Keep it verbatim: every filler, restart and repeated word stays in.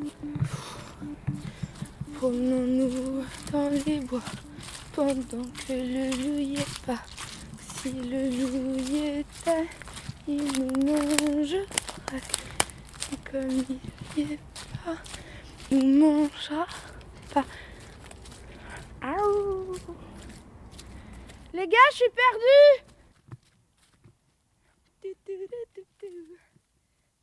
Promenons-nous dans les bois pendant que le loup y est pas. Si le loup y était, il nous mangerait. Et comme il y est pas, il nous mangera pas. Aouh. Les gars, je suis perdue.